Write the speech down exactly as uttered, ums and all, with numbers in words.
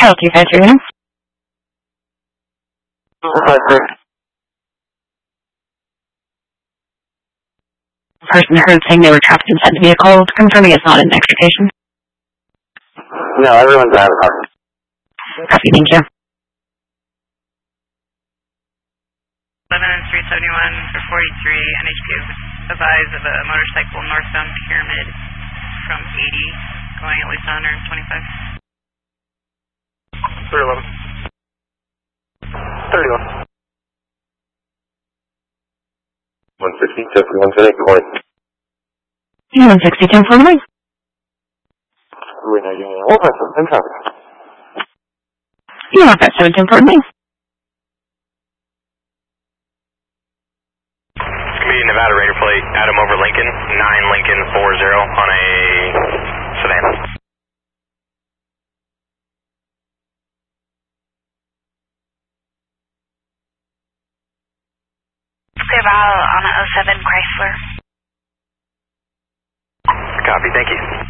Charles, you guys hear him? Person heard saying they were trapped inside the vehicle, confirming it's not an extrication. No, everyone's out of the car. Copy, thank you. eleven three seventy-one for forty-three, N H P advised of a motorcycle northbound Pyramid from eighty, going at least one hundred twenty-five. three eleven. thirty-one. one sixty, Jeffrey one seventy, good morning. one sixty, ten four nine. We're not getting one five seven, ten traffic. one five seven, ten four nine. Community Nevada Raider plate, Adam over Lincoln, nine Lincoln four zero on a sedan. Clear Val on a oh seven Chrysler. Copy, thank you.